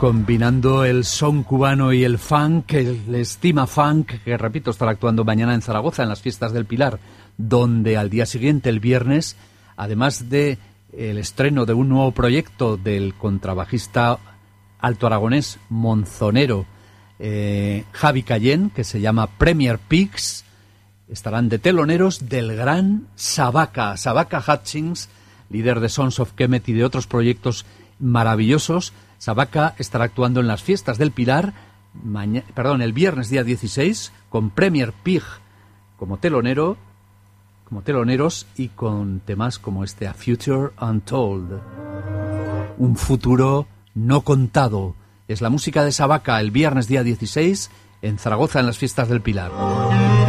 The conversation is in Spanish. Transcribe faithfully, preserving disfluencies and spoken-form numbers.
Combinando el son cubano y el funk, el estima funk, que repito, estará actuando mañana en Zaragoza en las Fiestas del Pilar, donde al día siguiente, el viernes, además de el estreno de un nuevo proyecto del contrabajista alto aragonés monzonero eh, Javi Cayén, que se llama Premier Pigs, estarán de teloneros del gran Sabaka, Sabaka Hutchings, líder de Sons of Kemet y de otros proyectos maravillosos. Sabaka estará actuando en las Fiestas del Pilar, mañana, perdón, el viernes día dieciséis, con Premier Pig como telonero, como teloneros y con temas como este A Future Untold, un futuro no contado. Es la música de Sabaka el viernes día dieciséis en Zaragoza en las Fiestas del Pilar.